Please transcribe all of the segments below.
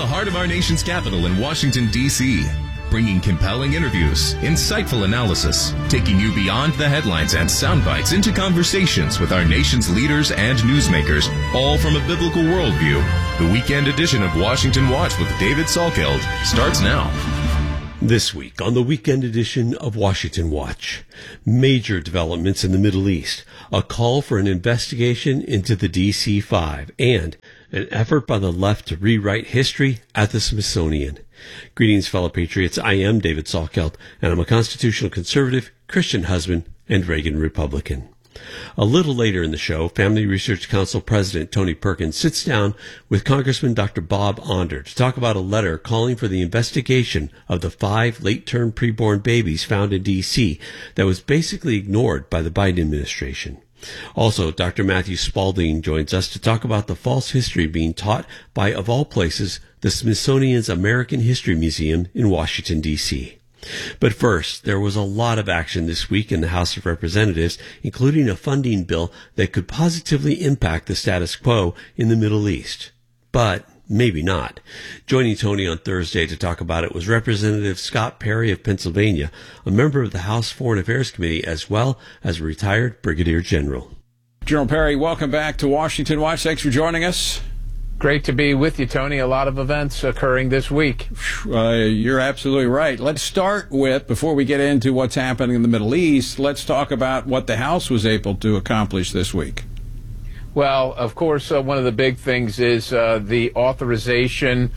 heart of our nation's capital in Washington, D.C., bringing compelling interviews, insightful analysis, taking you beyond the headlines and sound bites into conversations with our nation's leaders and newsmakers, all from a biblical worldview. The weekend edition of Washington Watch with David Salkeld starts now. This week on the weekend edition of Washington Watch, major developments in the Middle East, a call for an investigation into the DC-5, and an effort by the left to rewrite history at the Smithsonian. Greetings, fellow patriots. I am David Salkeld, and I'm a constitutional conservative, Christian husband, and Reagan Republican. A little later in the show, Family Research Council President Tony Perkins sits down with Congressman Dr. Bob Onder to talk about a letter calling for the investigation of the 5 late-term preborn babies found in D.C. that was basically ignored by the Biden administration. Also, Dr. Matthew Spalding joins us to talk about the false history being taught by, of all places, the Smithsonian's American History Museum in Washington, D.C. But first, there was a lot of action this week in the House of Representatives, including a funding bill that could positively impact the status quo in the Middle East. But maybe not. Joining Tony on Thursday to talk about it was Representative Scott Perry of Pennsylvania, a member of the House Foreign Affairs Committee, as well as a retired brigadier general. General Perry, welcome back to Washington Watch. Thanks for joining us. Great to be with you, Tony. A lot of events occurring this week. You're absolutely right. Let's start with, before we get into what's happening in the Middle East, let's talk about what the House was able to accomplish this week. Well, of course, one of the big things is the authorization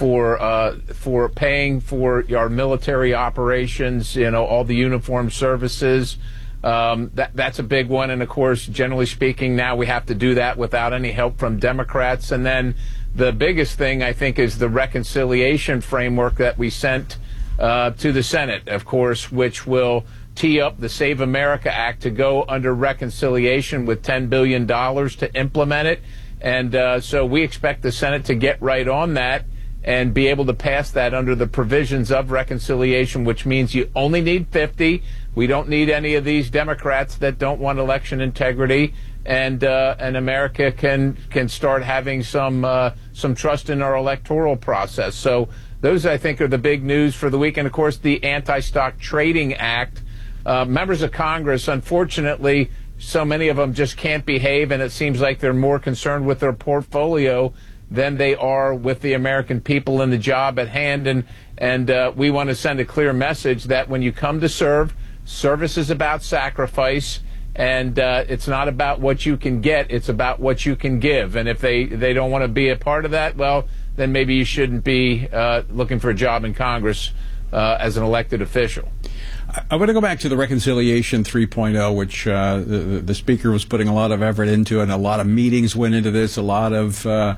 for paying for our military operations, all the uniformed services. That's a big one. And, of course, generally speaking, now we have to do that without any help from Democrats. And then the biggest thing, I think, is the reconciliation framework that we sent to the Senate, of course, which will tee up the Save America Act to go under reconciliation with $10 billion to implement it. And so we expect the Senate to get right on that and be able to pass that under the provisions of reconciliation, which means you only need 50. We don't need any of these Democrats that don't want election integrity, and America can start having some trust in our electoral process. So those, I think, are the big news for the week. And, of course, the Anti-Stock Trading Act. Members of Congress, unfortunately, so many of them just can't behave, and it seems like they're more concerned with their portfolio than they are with the American people and the job at hand. And we want to send a clear message that when you come to serve, service is about sacrifice, and it's not about what you can get, it's about what you can give. And if they don't want to be a part of that, well, then maybe you shouldn't be looking for a job in Congress as an elected official. I want to go back to the Reconciliation 3.0, which the Speaker was putting a lot of effort into, and a lot of meetings went into this, a lot of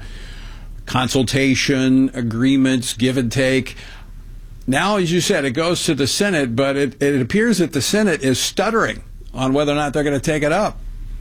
consultation, agreements, give and take. Now, as you said, it goes to the Senate, but it appears that the Senate is stuttering on whether or not they're going to take it up.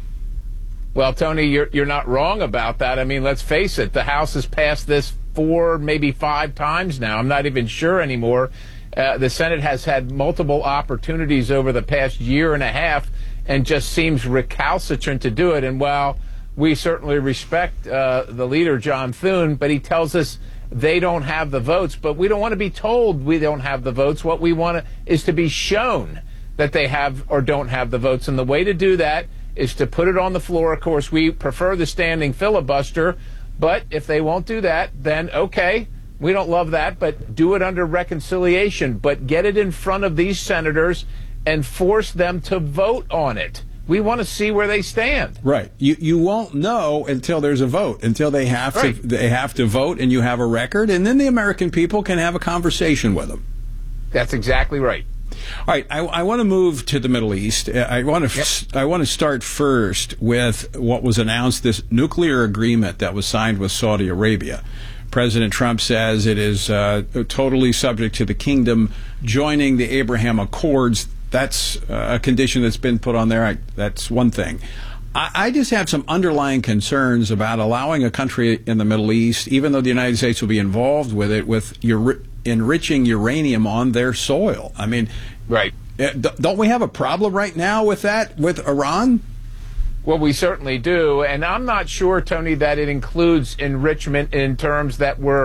Well, Tony, you're not wrong about that. I mean, let's face it, the House has passed this 4, maybe 5 times now. I'm not even sure anymore. The Senate has had multiple opportunities over the past year and a half and just seems recalcitrant to do it. And while we certainly respect the leader, John Thune, but he tells us they don't have the votes. But we don't want to be told we don't have the votes. What we want is to be shown that they have or don't have the votes. And the way to do that is to put it on the floor. Of course, we prefer the standing filibuster. But if they won't do that, then okay, we don't love that, but do it under reconciliation. But get it in front of these senators and force them to vote on it. We want to see where they stand. Right. You won't know until there's a vote, until they have to vote and you have a record, and then the American people can have a conversation with them. That's exactly right. All right. I want to move to the Middle East. I want to start first with what was announced, this nuclear agreement that was signed with Saudi Arabia. President Trump says it is totally subject to the kingdom joining the Abraham Accords. That's a condition that's been put on there. That's one thing. I just have some underlying concerns about allowing a country in the Middle East, even though the United States will be involved with it, with enriching uranium on their soil. I mean, right. Don't we have a problem right now with that, with Iran? Well, we certainly do. And I'm not sure, Tony, that it includes enrichment in terms that we're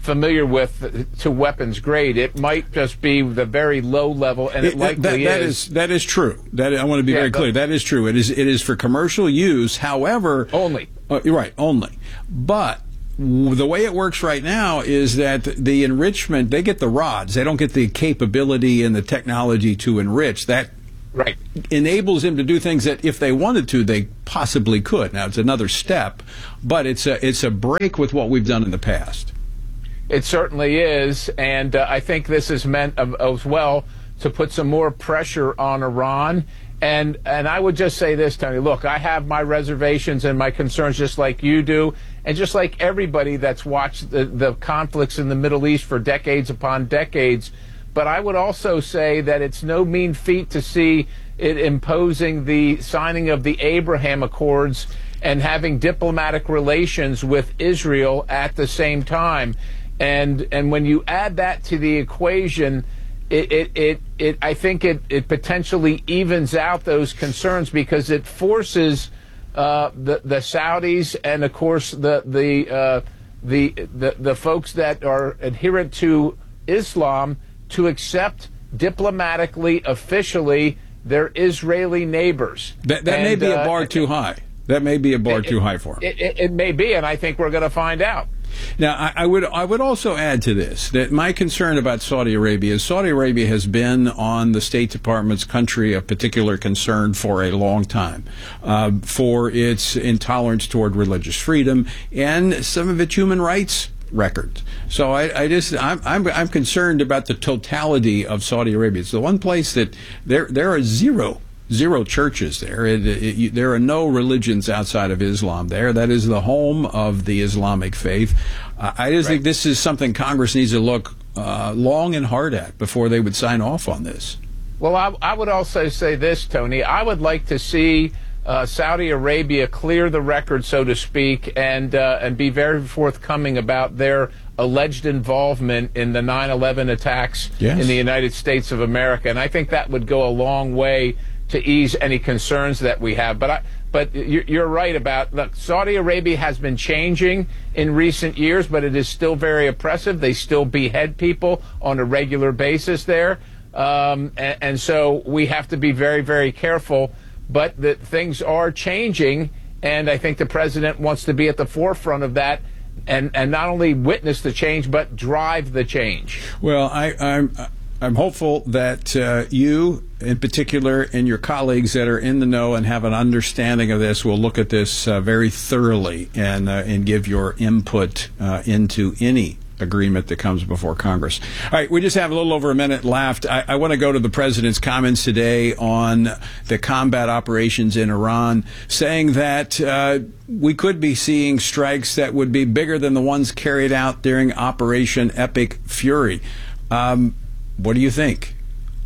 familiar with to weapons grade. It might just be the very low level, and it likely is. That is true. I want to be very clear. That is true. It is for commercial use. However, only. You're right, only. But the way it works right now is that the enrichment, they get the rods. They don't get the capability and the technology to enrich. That enables them to do things that if they wanted to, they possibly could. Now, it's another step, but it's a break with what we've done in the past. It certainly is, and I think this is meant as well to put some more pressure on Iran. And I would just say this, Tony. Look, I have my reservations and my concerns just like you do, and just like everybody that's watched the conflicts in the Middle East for decades upon decades. But I would also say that it's no mean feat to see it imposing the signing of the Abraham Accords and having diplomatic relations with Israel at the same time. And when you add that to the equation, I think it potentially evens out those concerns, because it forces the Saudis and, of course, the folks that are adherent to Islam to accept diplomatically, officially, their Israeli neighbors. That may be a bar too high. That may be a bar too high for them. It may be, and I think we're going to find out. Now, I would also add to this that my concern about Saudi Arabia is Saudi Arabia has been on the State Department's country of particular concern for a long time, for its intolerance toward religious freedom and some of its human rights records. So I'm concerned about the totality of Saudi Arabia. It's the one place that there are zero churches there. There are no religions outside of Islam there. That is the home of the Islamic faith. I just think this is something Congress needs to look long and hard at before they would sign off on this. Well, I would also say this, Tony. I would like to see Saudi Arabia clear the record, so to speak, and be very forthcoming about their alleged involvement in the 9/11 attacks in the United States of America. And I think that would go a long way to ease any concerns that we have. But you're right about, look, Saudi Arabia has been changing in recent years, but it is still very oppressive. They still behead people on a regular basis there. And so we have to be very, very careful. But things are changing, and I think the president wants to be at the forefront of that and not only witness the change, but drive the change. Well, I'm hopeful that you, in particular, and your colleagues that are in the know and have an understanding of this will look at this very thoroughly and give your input into any agreement that comes before Congress. All right, we just have a little over a minute left. I want to go to the president's comments today on the combat operations in Iran, saying that we could be seeing strikes that would be bigger than the ones carried out during Operation Epic Fury. What do you think?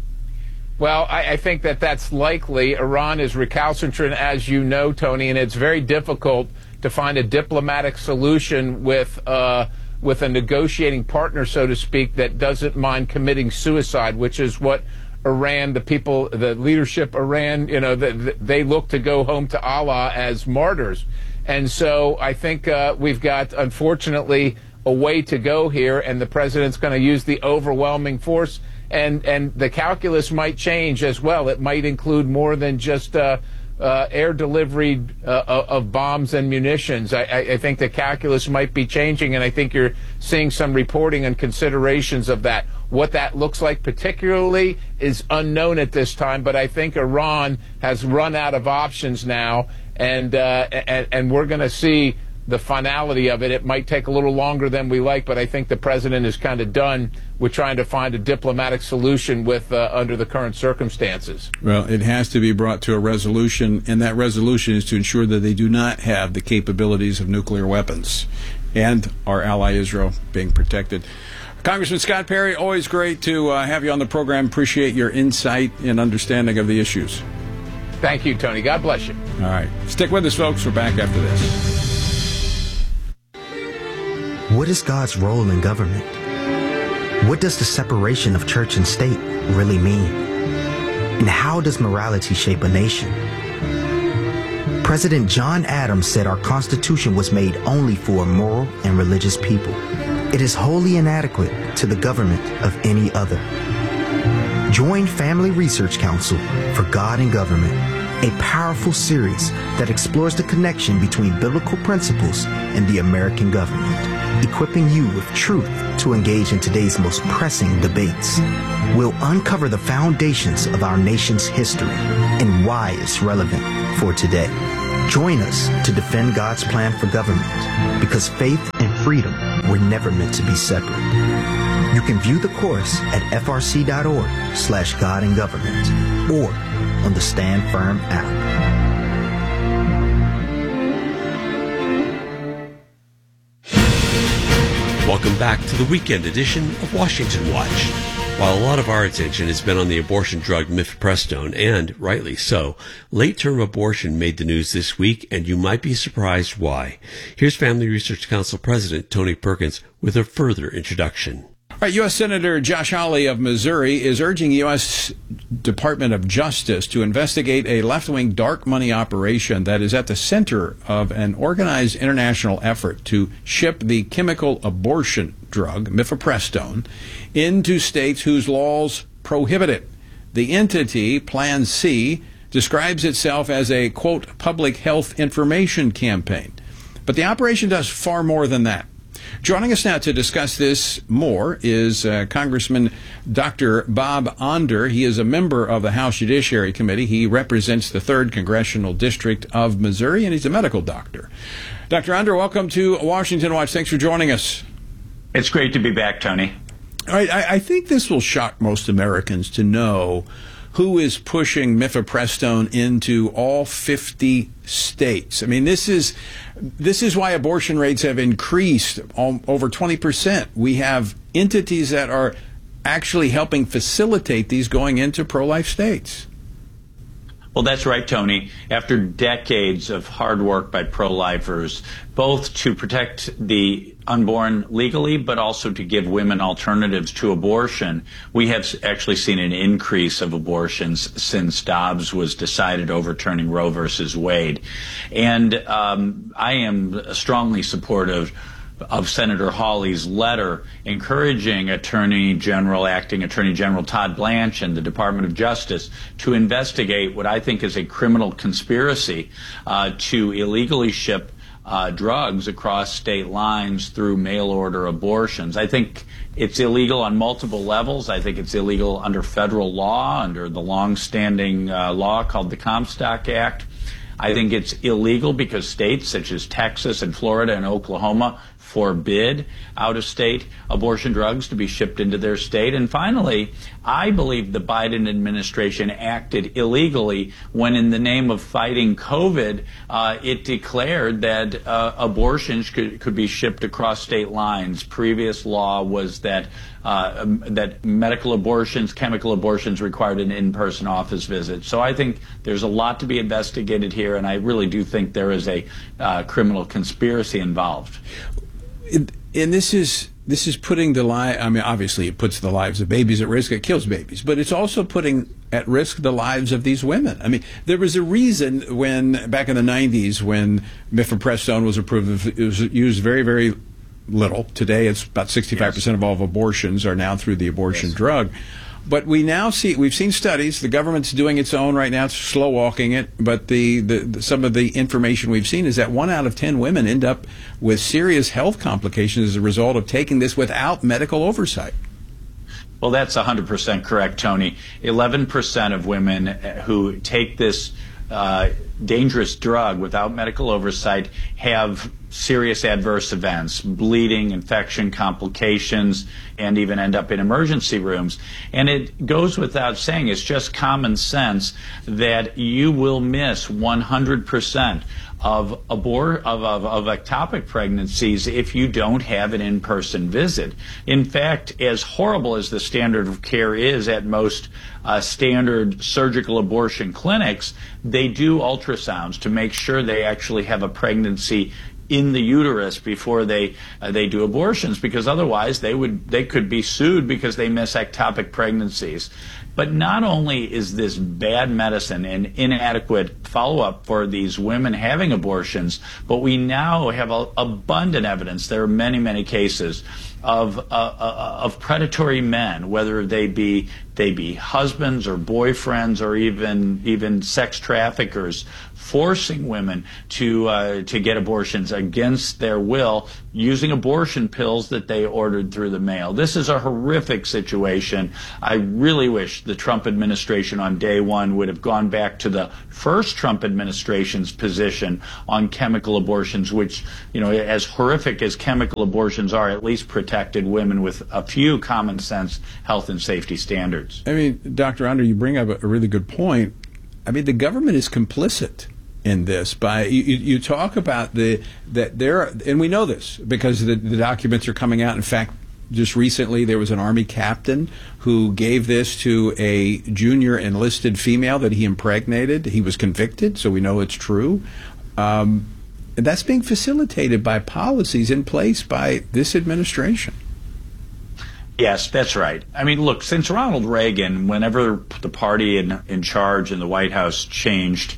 Well, I think that's likely. Iran is recalcitrant, as you know, Tony, and it's very difficult to find a diplomatic solution with a negotiating partner, so to speak, that doesn't mind committing suicide, which is what Iran, the leadership Iran, they look to go home to Allah as martyrs. And so I think we've got, unfortunately, a way to go here, and the president's going to use the overwhelming force, and the calculus might change as well. It might include more than just air delivery of bombs and munitions. I think the calculus might be changing, and I think you're seeing some reporting and considerations of that. What that looks like particularly is unknown at this time, but I think Iran has run out of options now, and we're going to see the finality of it. It might take a little longer than we like, but I think the president is kind of done with trying to find a diplomatic solution with under the current circumstances. Well, it has to be brought to a resolution, and that resolution is to ensure that they do not have the capabilities of nuclear weapons and our ally Israel being protected. Congressman Scott Perry, always great to have you on the program. Appreciate your insight and understanding of the issues. Thank you, Tony. God bless you. All right. Stick with us, folks. We're back after this. What is God's role in government? What does the separation of church and state really mean? And how does morality shape a nation? President John Adams said our Constitution was made only for moral and religious people. It is wholly inadequate to the government of any other. Join Family Research Council for God and Government, a powerful series that explores the connection between biblical principles and the American government, equipping you with truth to engage in today's most pressing debates. We'll uncover the foundations of our nation's history and why it's relevant for today. Join us to defend God's plan for government, because faith and freedom were never meant to be separate. You can view the course at frc.org/God and Government or on the Stand Firm app. Welcome back to the weekend edition of Washington Watch. While a lot of our attention has been on the abortion drug mifepristone, and rightly so, late-term abortion made the news this week, and you might be surprised why. Here's Family Research Council President Tony Perkins with a further introduction. All right, U.S. Senator Josh Hawley of Missouri is urging U.S. Department of Justice to investigate a left-wing dark money operation that is at the center of an organized international effort to ship the chemical abortion drug, mifepristone, into states whose laws prohibit it. The entity, Plan C, describes itself as a, quote, public health information campaign. But the operation does far more than that. Joining us now to discuss this more is Congressman Dr. Bob Onder. He is a member of the House Judiciary Committee. He represents the 3rd Congressional District of Missouri, and he's a medical doctor. Dr. Onder, welcome to Washington Watch. Thanks for joining us. It's great to be back, Tony. All right, I think this will shock most Americans to know who is pushing mifepristone into all 50 states. I mean, this is why abortion rates have increased over 20%. We have entities that are actually helping facilitate these going into pro-life states. Well, that's right, Tony. After decades of hard work by pro-lifers, both to protect the unborn legally, but also to give women alternatives to abortion, we have actually seen an increase of abortions since Dobbs was decided overturning Roe versus Wade. And I am strongly supportive of Senator Hawley's letter encouraging Acting Attorney General Todd Blanche and the Department of Justice to investigate what I think is a criminal conspiracy to illegally ship drugs across state lines through mail-order abortions. I think it's illegal on multiple levels. I think it's illegal under federal law, under the long-standing law called the Comstock Act. I think it's illegal because states such as Texas and Florida and Oklahoma forbid out-of-state abortion drugs to be shipped into their state. And finally, I believe the Biden administration acted illegally when, in the name of fighting COVID, it declared that abortions could be shipped across state lines. Previous law was that medical abortions, chemical abortions required an in-person office visit. So I think there's a lot to be investigated here, and I really do think there is a criminal conspiracy involved. And this is putting the obviously it puts the lives of babies at risk. It kills babies, but it's also putting at risk the lives of these women. I mean, there was a reason when back in the 90s when mifepristone was approved, it was used very, very little. Today, it's about 65% of all abortions are now through the abortion drug. But we've seen studies. The government's doing its own right now. It's slow walking it. But some of the information we've seen is that 1 out of 10 women end up with serious health complications as a result of taking this without medical oversight. Well, that's 100% correct, Tony. 11% of women who take this dangerous drug without medical oversight have serious adverse events, bleeding, infection, complications, and even end up in emergency rooms. And it goes without saying, it's just common sense that you will miss 100% of ectopic pregnancies if you don't have an in-person visit. In fact, as horrible as the standard of care is at most standard surgical abortion clinics, they do ultrasounds to make sure they actually have a pregnancy in the uterus before they do abortions, because otherwise they could be sued because they miss ectopic pregnancies. But not only is this bad medicine and inadequate follow-up for these women having abortions, but we now have abundant evidence. There are many, many cases of predatory men, whether they be husbands or boyfriends or even sex traffickers, forcing women to get abortions against their will, using abortion pills that they ordered through the mail. This is a horrific situation. I really wish the Trump administration on day one would have gone back to the first Trump administration's position on chemical abortions, which, as horrific as chemical abortions are, at least protected women with a few common sense health and safety standards. I mean, Dr. Andre, you bring up a really good point. I mean, the government is complicit in this. By you talk about that there are, and we know this because the documents are coming out. In fact, just recently there was an Army captain who gave this to a junior enlisted female that he impregnated. He was convicted, so we know it's true. And that's being facilitated by policies in place by this administration. Yes, that's right. I mean, look, since Ronald Reagan, whenever the party in charge in the White House changed,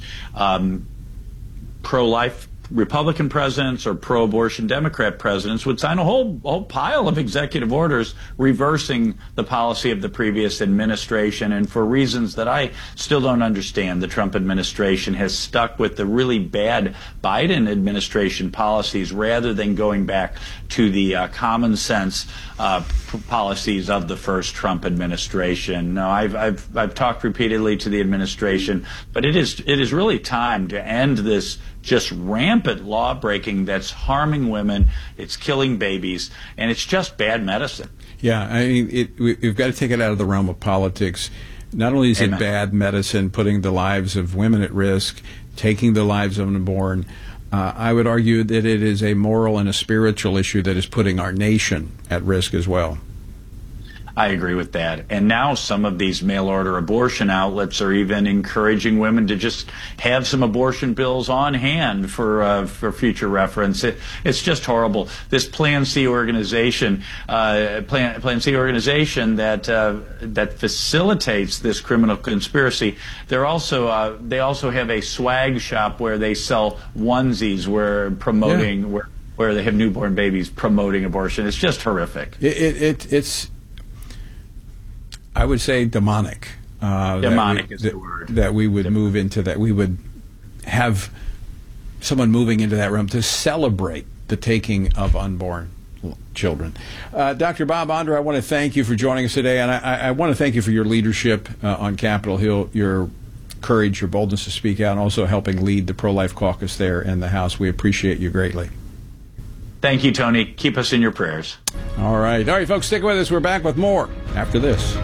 pro-life Republican presidents or pro-abortion Democrat presidents would sign a whole pile of executive orders reversing the policy of the previous administration. And for reasons that I still don't understand, the Trump administration has stuck with the really bad Biden administration policies rather than going back to the common sense policies of the first Trump administration. No, I've talked repeatedly to the administration, but it is really time to end this just rampant law breaking that's harming women, it's killing babies, and it's just bad medicine. Yeah, I mean, we've got to take it out of the realm of politics. Not only is it bad medicine, putting the lives of women at risk, taking the lives of unborn, I would argue that it is a moral and a spiritual issue that is putting our nation at risk as well. I agree with that. And now some of these mail-order abortion outlets are even encouraging women to just have some abortion pills on hand for future reference. It's just horrible. This Plan C organization, Plan C organization that facilitates this criminal conspiracy. They also have a swag shop where they sell onesies, where promoting where they have newborn babies promoting abortion. It's just horrific. It's I would say demonic. Demonic is the word. That we would move into that. We would have someone moving into that realm to celebrate the taking of unborn children. Dr. Bob Andre, I want to thank you for joining us today, and I want to thank you for your leadership on Capitol Hill, your courage, your boldness to speak out, and also helping lead the pro-life caucus there in the House. We appreciate you greatly. Thank you, Tony. Keep us in your prayers. All right, folks, stick with us. We're back with more after this.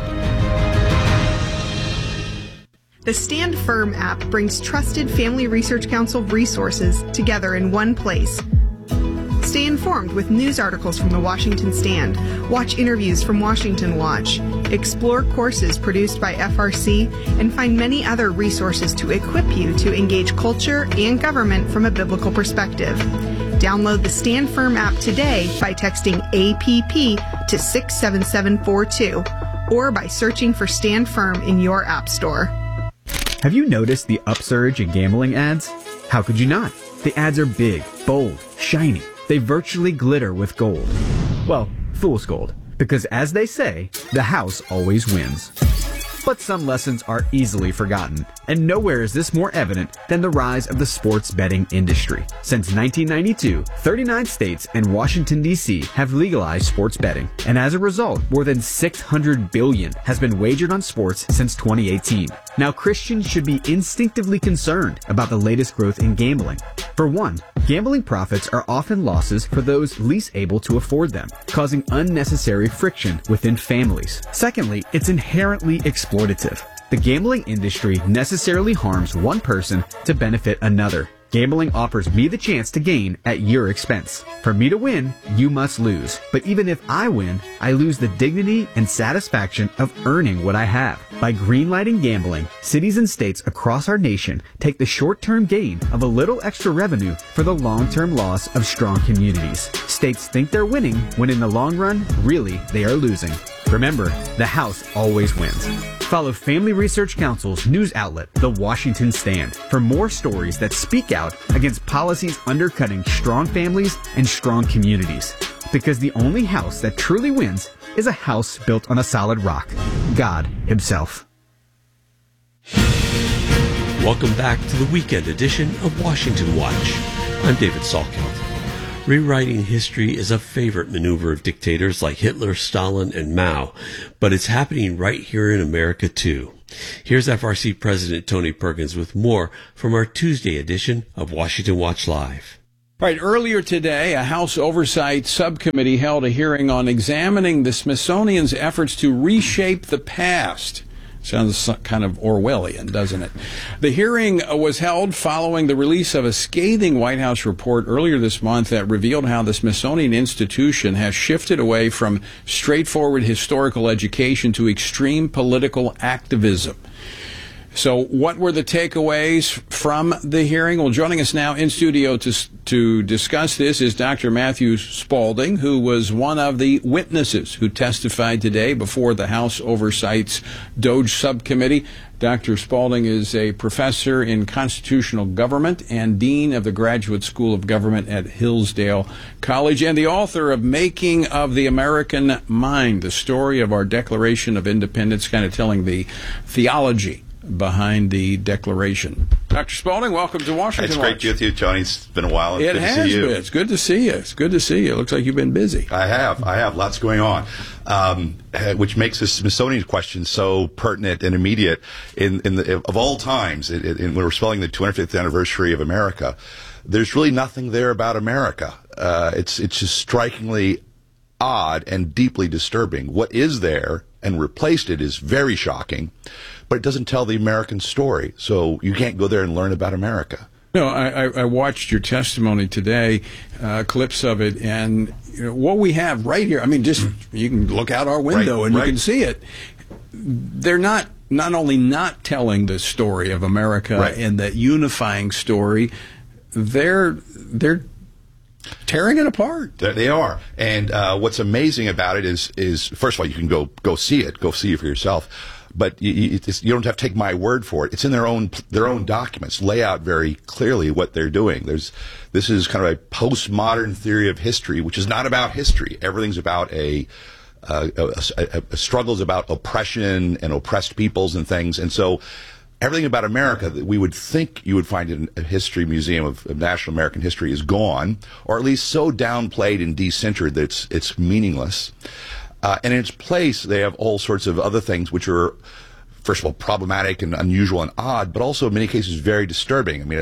The Stand Firm app brings trusted Family Research Council resources together in one place. Stay informed with news articles from the Washington Stand, watch interviews from Washington Watch, explore courses produced by FRC, and find many other resources to equip you to engage culture and government from a biblical perspective. Download the Stand Firm app today by texting APP to 67742 or by searching for Stand Firm in your app store. Have you noticed the upsurge in gambling ads? How could you not? The ads are big, bold, shiny. They virtually glitter with gold. Well, fool's gold. Because as they say, the house always wins. But some lessons are easily forgotten, and nowhere is this more evident than the rise of the sports betting industry. Since 1992, 39 states and Washington, D.C. have legalized sports betting, and as a result, more than $600 billion has been wagered on sports since 2018. Now, Christians should be instinctively concerned about the latest growth in gambling. For one, gambling profits are often losses for those least able to afford them, causing unnecessary friction within families. Secondly, it's inherently exploitative. The gambling industry necessarily harms one person to benefit another. Gambling offers me the chance to gain at your expense. For me to win, you must lose. But even if I win, I lose the dignity and satisfaction of earning what I have. By greenlighting gambling, cities and states across our nation take the short-term gain of a little extra revenue for the long-term loss of strong communities. States think they're winning when in the long run, really, they are losing. Remember, the House always wins. Follow Family Research Council's news outlet, The Washington Stand, for more stories that speak out against policies undercutting strong families and strong communities. Because the only house that truly wins is a house built on a solid rock, God Himself. Welcome back to the weekend edition of Washington Watch. I'm David Salkeld. Rewriting history is a favorite maneuver of dictators like Hitler, Stalin, and Mao, but it's happening right here in America, too. Here's FRC President Tony Perkins with more from our Tuesday edition of Washington Watch Live. Right, earlier today, a House Oversight Subcommittee held a hearing on examining the Smithsonian's efforts to reshape the past. Sounds kind of Orwellian, doesn't it? The hearing was held following the release of a scathing White House report earlier this month that revealed how the Smithsonian Institution has shifted away from straightforward historical education to extreme political activism. So what were the takeaways from the hearing? Well, joining us now in studio to discuss this is Dr. Matthew Spalding, who was one of the witnesses who testified today before the House Oversight's DOGE Subcommittee. Dr. Spalding is a professor in constitutional government and dean of the Graduate School of Government at Hillsdale College and the author of Making of the American Mind, the story of our Declaration of Independence, kind of telling the theology behind the Declaration. Dr. Spalding, welcome to Washington It's Watch. great to be with you, Tony. It's been a while. It has been. It's good to see you. It's good to see you. It looks like you've been busy. I have. Lots going on, which makes this Smithsonian question so pertinent and immediate of all times. When we're spelling the 250th anniversary of America, there's really nothing there about America. It's just strikingly odd and deeply disturbing. What is there and replaced it is very shocking, but it doesn't tell the American story. So you can't go there and learn about America. No, I watched your testimony today, clips of it, and what we have right here, I mean, just you can look out our window and you can see it. They're not only not telling the story of America and that unifying story, they're tearing it apart. They are. And what's amazing about it is first of all, you can go see it for yourself. But you don't have to take my word for it. It's in their own documents, lay out very clearly what they're doing. This is kind of a postmodern theory of history, which is not about history. Everything's about a struggles about oppression and oppressed peoples and things. And so everything about America that we would think you would find in a history museum of national American history is gone, or at least so downplayed and decentered that it's meaningless. And in its place, they have all sorts of other things which are, first of all, problematic and unusual and odd, but also in many cases very disturbing. I mean,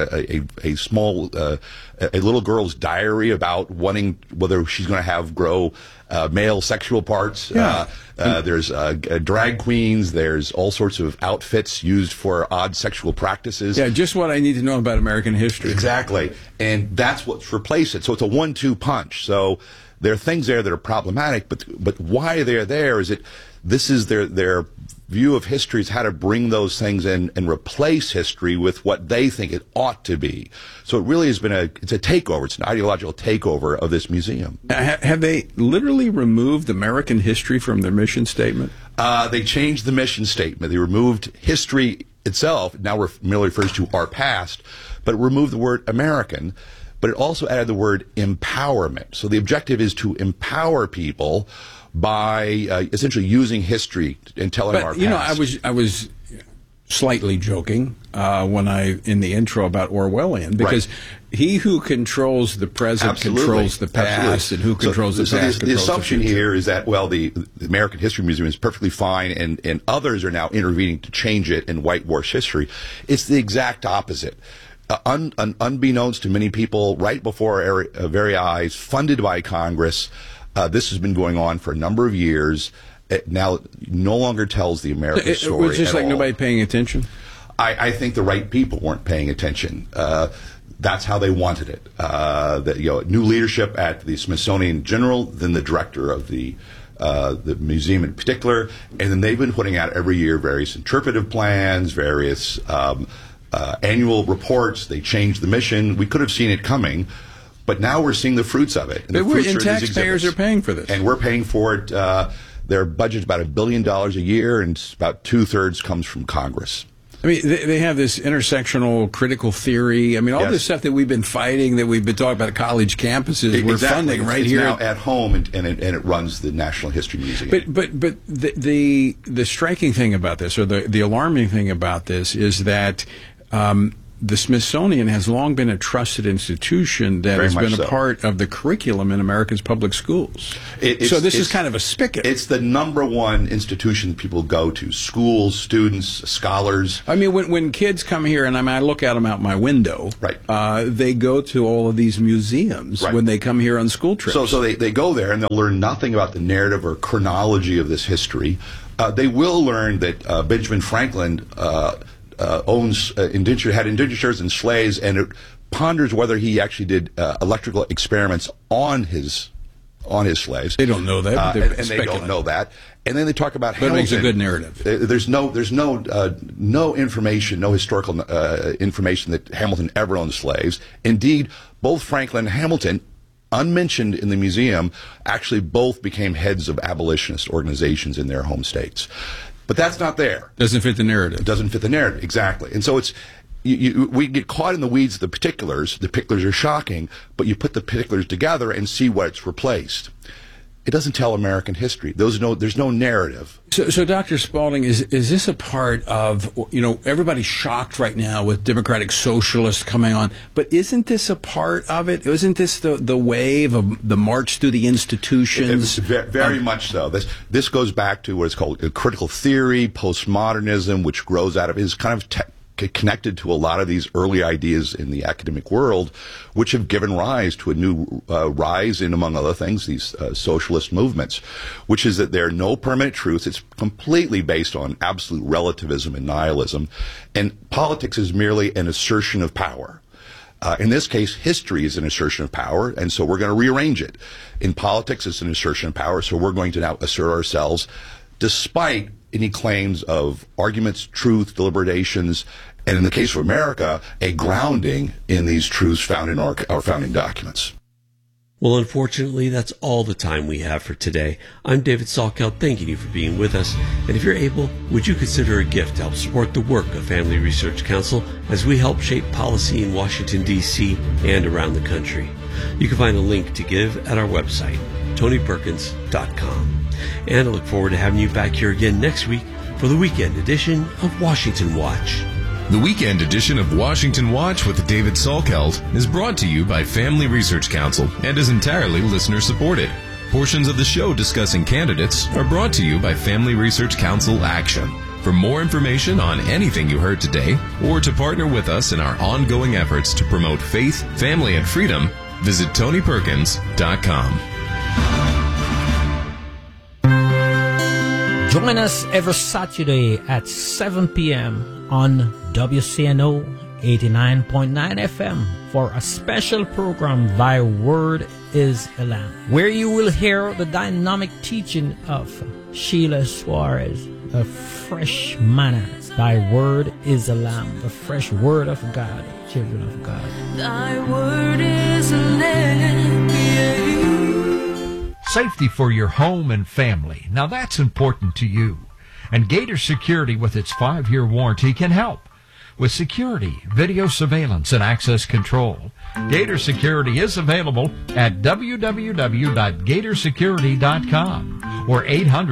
a little girl's diary about wanting whether she's going to grow male sexual parts. Yeah. There's drag queens. There's all sorts of outfits used for odd sexual practices. Yeah, just what I need to know about American history. Exactly. And that's what's replaced it. So it's a 1-2 punch. So there are things there that are problematic, but why they're there is this is their view of history is how to bring those things in and replace history with what they think it ought to be. So it really has been it's a takeover. It's an ideological takeover of this museum. Have they literally removed American history from their mission statement? They changed the mission statement. They removed history itself. Now merely refers to our past, but it removed the word American. But it also added the word empowerment. So the objective is to empower people by essentially using history and telling our past. You know, I was slightly joking in the intro about Orwellian, because he who controls the present controls the past, and who controls the past controls the future. The assumption here is that, well, the American History Museum is perfectly fine, and others are now intervening to change it and whitewash history. It's the exact opposite. Unbeknownst to many people, right before our very eyes, funded by Congress, this has been going on for a number of years. It now no longer tells the American story. It was just like all. Nobody paying attention? I think the right people weren't paying attention. That's how they wanted it. New leadership at the Smithsonian in general, then the director of the museum in particular, and then they've been putting out every year various interpretive plans, various annual reports. They changed the mission. We could have seen it coming, but now we're seeing the fruits of it. And taxpayers are paying for this. And we're paying for it. Their budget's about $1 billion a year, and about 2/3 comes from Congress. I mean, they have this intersectional critical theory. I mean, all this stuff that we've been fighting, that we've been talking about at college campuses, we're funding right it's here. Now at home, and it runs the National History Museum. But the striking thing about this, or the alarming thing about this, is that the Smithsonian has long been a trusted institution that has been a part of the curriculum in America's public schools. So this is kind of a spigot. It's the number one institution people go to: schools, students, scholars. I mean, when kids come here, and I look at them out my window, right? They go to all of these museums when they come here on school trips. So they go there, and they'll learn nothing about the narrative or chronology of this history. They will learn that Benjamin Franklin had indentures and slaves, and it ponders whether he actually did electrical experiments on his slaves. They don't know that, and they don't know that. And then they talk about Hamilton. That makes a good narrative. There's no information, no historical information that Hamilton ever owned slaves. Indeed, both Franklin and Hamilton, unmentioned in the museum, actually both became heads of abolitionist organizations in their home states. But that's not there. Doesn't fit the narrative. Doesn't fit the narrative, exactly. And so it's we get caught in the weeds of the particulars. The particulars are shocking, but you put the particulars together and see what it's replaced. It doesn't tell American history. There's no narrative. So Dr. Spalding, is this a part of, everybody's shocked right now with democratic socialists coming on, but isn't this a part of it? Isn't this the wave of the march through the institutions? Very much so. This goes back to what is called critical theory, postmodernism, which grows out of is kind of connected to a lot of these early ideas in the academic world, which have given rise to a new rise in, among other things, these socialist movements, which is that there are no permanent truths. It's completely based on absolute relativism and nihilism, and politics is merely an assertion of power. In this case, history is an assertion of power, and so we're going to rearrange it. In politics, it's an assertion of power, so we're going to now assert ourselves despite any claims of arguments, truth, deliberations, and in the case of America, a grounding in these truths found in our founding documents. Well, unfortunately, that's all the time we have for today. I'm David Salkeld, thanking you for being with us. And if you're able, would you consider a gift to help support the work of Family Research Council as we help shape policy in Washington, D.C. and around the country? You can find a link to give at our website, TonyPerkins.com. And I look forward to having you back here again next week for the weekend edition of Washington Watch. The weekend edition of Washington Watch with David Salkeld is brought to you by Family Research Council and is entirely listener-supported. Portions of the show discussing candidates are brought to you by Family Research Council Action. For more information on anything you heard today, or to partner with us in our ongoing efforts to promote faith, family, and freedom, visit TonyPerkins.com. Join us every Saturday at 7 p.m. on WCNO 89.9 FM for a special program, Thy Word is a Lamp, where you will hear the dynamic teaching of Sheila Suarez, the fresh manna. Thy Word is a Lamp, the fresh Word of God, children of God. Thy Word is a lamp, yeah. Safety for your home and family. Now that's important to you. And Gator Security, with its 5-year warranty, can help. With security, video surveillance, and access control. Gator Security is available at www.gatorsecurity.com or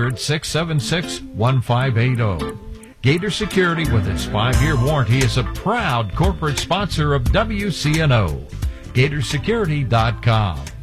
800-676-1580. Gator Security, with its 5-year warranty, is a proud corporate sponsor of WCNO. GatorSecurity.com.